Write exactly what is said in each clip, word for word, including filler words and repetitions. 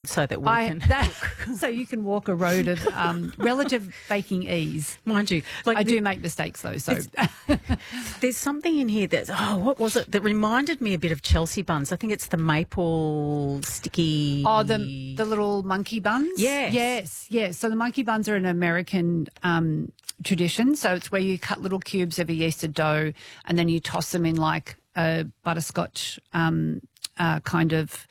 so that we I, can that, so you can walk a road of um, relative baking ease. mind you. Like I the, do make mistakes though, so there's something in here that's oh, what was it that reminded me a bit of Chelsea buns? I think it's the maple sticky. oh the the little monkey buns. Yes. yes, yes. So the monkey buns are an American um, tradition. So it's where you cut little cubes of a yeasted dough and then you toss them in like a butterscotch um, uh, kind of.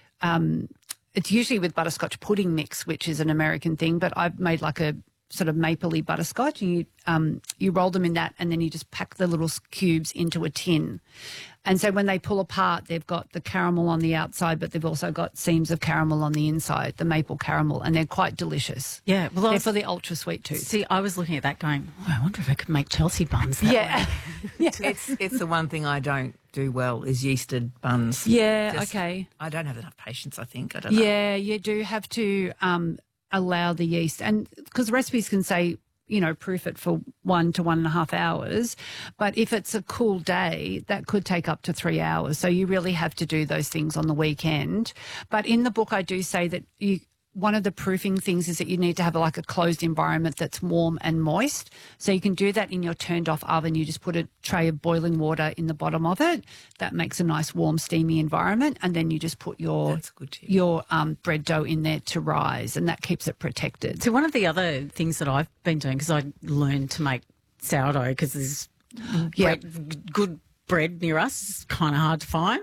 Um, it's usually with butterscotch pudding mix, which is an American thing, but I've made like a sort of mapley butterscotch. And you um, you roll them in that and then you just pack the little cubes into a tin. And so when they pull apart, they've got the caramel on the outside, but they've also got seams of caramel on the inside, the maple caramel, and they're quite delicious. Yeah, well, I they're was, for the ultra sweet tooth. see, I was looking at that going, oh, I wonder if I could make Chelsea buns that Yeah. way. yeah. It's it's the one thing I don't do well is yeasted buns. Yeah, Just- okay. I don't have enough patience, I think. I don't know. Yeah, you do have to um, allow the yeast, and because recipes can say, you know, proof it for one to one and a half hours, but if it's a cool day, that could take up to three hours. So you really have to do those things on the weekend. But in the book, I do say that you. One of the proofing things is that you need to have like a closed environment that's warm and moist. So you can do that in your turned off oven. You just put a tray of boiling water in the bottom of it. That makes a nice warm, steamy environment. And then you just put your That's a good tip. your um, bread dough in there to rise, and that keeps it protected. So one of the other things that I've been doing, because I learned to make sourdough because there's Yeah. bread, good bread near us, it's kind of hard to find.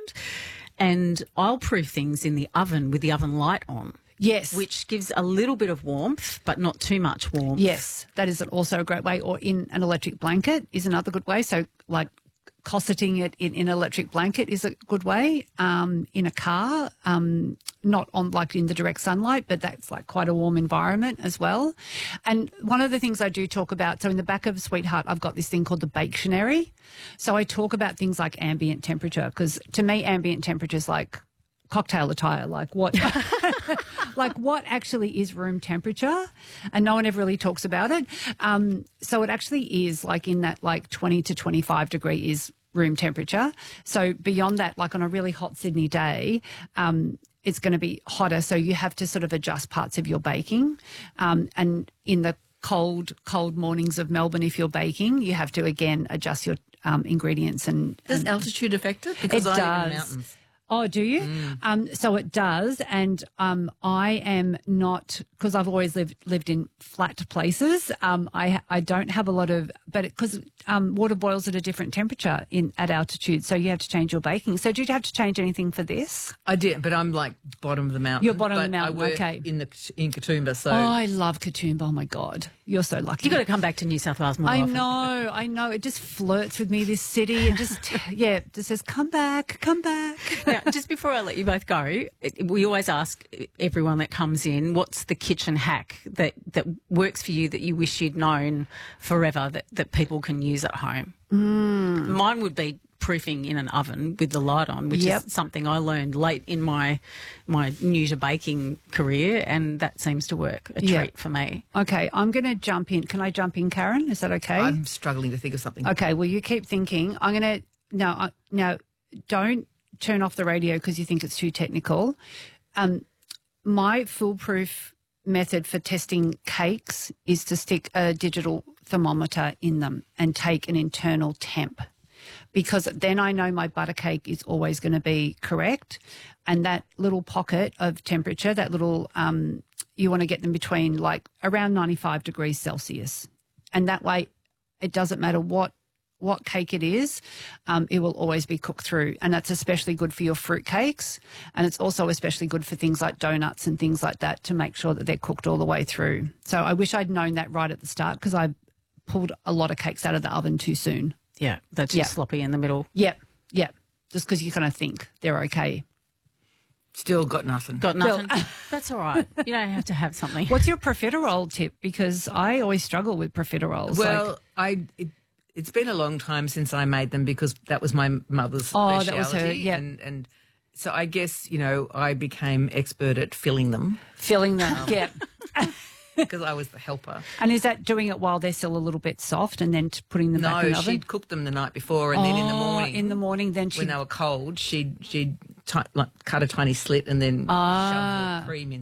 And I'll proof things in the oven with the oven light on. Yes. Which gives a little bit of warmth, but not too much warmth. Yes, that is also a great way. Or in an electric blanket is another good way. So like cosseting it in, in an electric blanket is a good way. Um, in a car, um, not on like in the direct sunlight, but that's like quite a warm environment as well. And one of the things I do talk about, so in the back of Sweetheart, I've got this thing called the Baketionary. So I talk about things like ambient temperature, because to me, ambient temperature is like cocktail attire, like what like what actually is room temperature, and no one ever really talks about it. Um, so it actually is like in that like twenty to twenty-five degree is room temperature. So beyond that, like on a really hot Sydney day, um, it's going to be hotter. So you have to sort of adjust parts of your baking. Um, and in the cold, cold mornings of Melbourne, if you're baking, you have to again adjust your um, ingredients. And, Does and altitude affect it? Because it I live in does. mountains. Oh, do you? Mm. Um, so it does, and um, I am not, because I've always lived lived in flat places. Um, I I don't have a lot of, but because um, water boils at a different temperature in at altitude, so you have to change your baking. So did you have to change anything for this? I did, but I'm like bottom of the mountain. You're bottom of the but mountain, I work okay. in the in Katoomba, so Oh, I love Katoomba. Oh my God, you're so lucky. You've got to come back to New South Wales more I often. know, I know. It just flirts with me, this city. It just, yeah, it just says, come back, come back. Now, just before I let you both go, it- we always ask everyone that comes in, what's the kitchen hack that, that works for you that you wish you'd known forever that, that people can use at home? Mm. Mine would be proofing in an oven with the light on, which Yep. is something I learned late in my my new to baking career, and that seems to work a Yeah. treat for me. Okay, I'm going to jump in. Can I jump in, Karen? Is that okay? I'm struggling to think of something. Okay, well, you keep thinking. I'm going to, no, uh, no, don't turn off the radio because you think it's too technical. Um, my foolproof method for testing cakes is to stick a digital thermometer in them and take an internal temp, because then I know my butter cake is always going to be correct. And that little pocket of temperature, that little, um, you want to get them between like around ninety-five degrees Celsius. And that way it doesn't matter what what cake it is, um, it will always be cooked through. And that's especially good for your fruit cakes. And it's also especially good for things like donuts and things like that, to make sure that they're cooked all the way through. So I wish I'd known that right at the start, because I pulled a lot of cakes out of the oven too soon. Yeah, that's Yeah. just sloppy in the middle. Yep, yep. Just because you kind of think they're okay. Still got nothing. Got nothing. That's all right. You don't have to have something. What's your profiterole tip? Because I always struggle with profiteroles. Well, like, I it, it's been a long time since I made them, because that was my mother's Oh, speciality. that was her, yeah. And, and so I guess, you know, I became expert at filling them filling them. Yeah. because I was the helper. And is that doing it while they're still a little bit soft and then t- putting them back in No, the oven? she'd cooked them the night before, and then in the Oh, morning, in the morning, then she when they were cold, she'd she'd ti- like cut a tiny slit and then Ah. shove the cream in.